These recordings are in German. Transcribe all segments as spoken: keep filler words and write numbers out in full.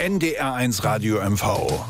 N D R eins Radio M V.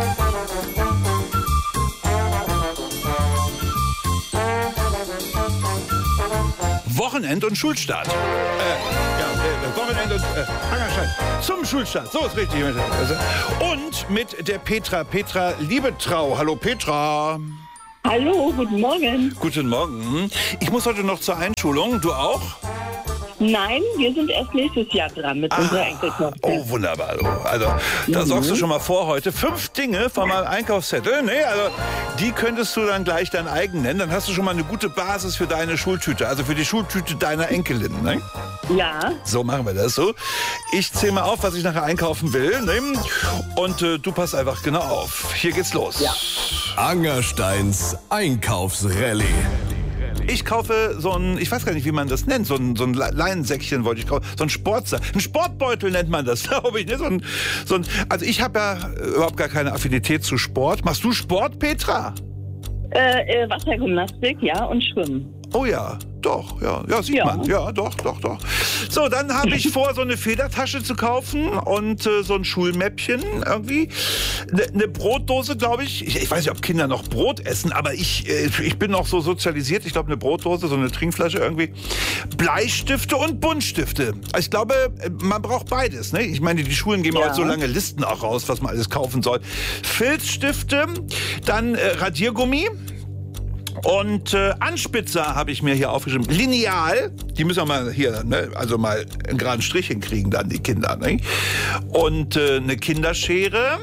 Wochenend- und Schulstart. Äh, ja, äh, Wochenend- und äh, Angerschein zum Schulstart. So ist richtig. Und mit der Petra, Petra Liebetrau. Hallo Petra. Hallo, guten Morgen. Guten Morgen. Ich muss heute noch zur Einschulung. Du auch? Nein, wir sind erst nächstes Jahr dran mit Ah, unserer Enkeltochter. Oh, wunderbar. Also, da Mhm. sorgst du schon mal vor heute. Fünf Dinge von meinem Einkaufszettel. Nee, also, die könntest du dann gleich dein eigen nennen. Dann hast du schon mal eine gute Basis für deine Schultüte. Also für die Schultüte deiner Enkelin. Ne? Ja. So machen wir das so. Ich zähle mal auf, was ich nachher einkaufen will. Ne? Und äh, du passt einfach genau auf. Hier geht's los. Ja. Angersteins Einkaufsrallye. Ich kaufe so ein, ich weiß gar nicht, wie man das nennt, so ein, so ein Leinensäckchen wollte ich kaufen, so ein Sportsack, ein Sportbeutel nennt man das, glaube ich. Ne? So ein, so ein, also ich habe ja überhaupt gar keine Affinität zu Sport. Machst du Sport, Petra? Äh, äh, Wassergymnastik, ja, und Schwimmen. Oh ja, doch, ja, ja, sieht Ja. man. Ja, doch, doch, doch. So, dann habe ich vor, so eine Federtasche zu kaufen und äh, so ein Schulmäppchen irgendwie. Eine ne Brotdose, glaube ich. ich. Ich weiß nicht, ob Kinder noch Brot essen, aber ich, äh, ich bin noch so sozialisiert. Ich glaube, eine Brotdose, so eine Trinkflasche irgendwie. Bleistifte und Buntstifte. Ich glaube, man braucht beides. Ne? Ich meine, die Schulen geben Ja. heute so lange Listen auch raus, was man alles kaufen soll. Filzstifte, dann äh, Radiergummi. Und äh, Anspitzer habe ich mir hier aufgeschrieben. Lineal, die müssen wir mal hier, ne, also mal einen geraden Strich hinkriegen dann, die Kinder. Ne? Und äh, eine Kinderschere.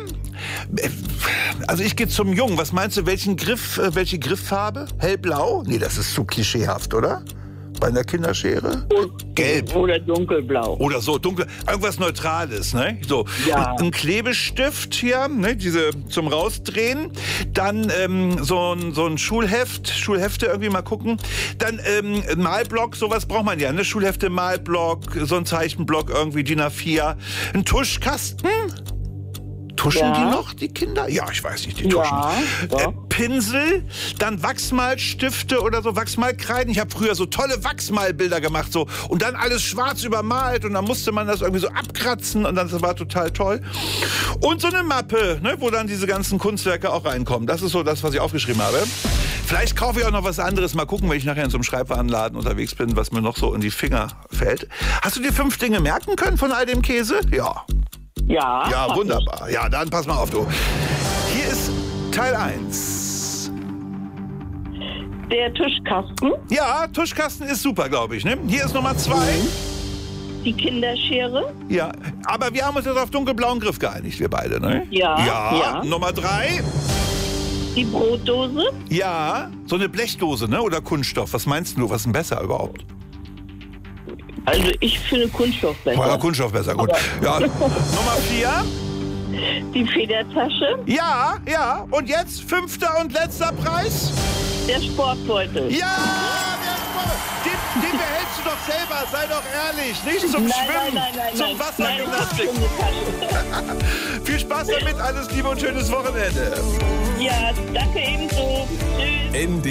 Also ich gehe zum Jungen. Was meinst du, welchen Griff, äh, welche Grifffarbe? Hellblau? Nee, das ist zu klischeehaft, oder? Bei einer Kinderschere? Gelb. Oder dunkelblau. Oder so, dunkel, irgendwas Neutrales, ne? So, Ja. ein Klebestift hier, ne? Diese zum Rausdrehen. Dann ähm, so, ein, so ein Schulheft, Schulhefte irgendwie mal gucken. Dann ähm, ein Malblock, sowas braucht man ja, ne? Schulhefte, Malblock, so ein Zeichenblock, irgendwie D I N A vier. Ein Tuschkasten. Tuschen Ja. die noch, die Kinder? Ja, ich weiß nicht, die Ja, tuschen. ja. Äh, Pinsel, dann Wachsmalstifte oder so, Wachsmalkreiden. Ich habe früher so tolle Wachsmalbilder gemacht so und dann alles schwarz übermalt und dann musste man das irgendwie so abkratzen und dann das war total toll. Und so eine Mappe, ne, wo dann diese ganzen Kunstwerke auch reinkommen. Das ist so das, was ich aufgeschrieben habe. Vielleicht kaufe ich auch noch was anderes. Mal gucken, wenn ich nachher in so einem Schreibwarenladen unterwegs bin, was mir noch so in die Finger fällt. Hast du dir fünf Dinge merken können von all dem Käse? Ja. Ja. Ja, hab wunderbar. Ja, dann pass mal auf, du. Hier ist Teil eins. ich. Der Tischkasten, Ja, Tuschkasten ist super, glaube ich. Ne? Hier ist Nummer zwei. die Kinderschere, Ja, aber wir haben uns jetzt auf dunkelblauen Griff geeinigt, wir beide, ne? Ja, Ja, ja. Nummer drei. die Brotdose, Ja, so eine Blechdose, ne? Oder Kunststoff. Was meinst du, was ist denn besser überhaupt? also ich finde Kunststoff Ja, besser. Kunststoff besser, gut. Ja, Nummer vier. Die Federtasche, Ja, ja. Und jetzt fünfter und letzter Preis. der Sportbeutel. Ja, der Sport. Den, den behältst du doch selber, sei doch ehrlich. Nicht zum Nein, Schwimmen, nein, nein, nein, zum nein. Wassergymnastik. Nein, das ist eine Tasche. Viel Spaß damit, alles Liebe und schönes Wochenende. Ja, danke ebenso. Tschüss. N D